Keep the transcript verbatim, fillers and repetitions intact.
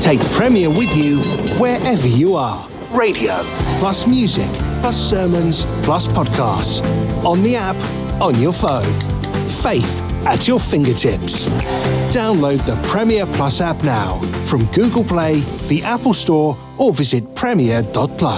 Take Premier with you wherever you are. Radio, plus music, plus sermons, plus podcasts. On the app, on your phone. Faith at your fingertips. Download the Premier Plus app now from Google Play, the Apple Store, or visit premier dot plus.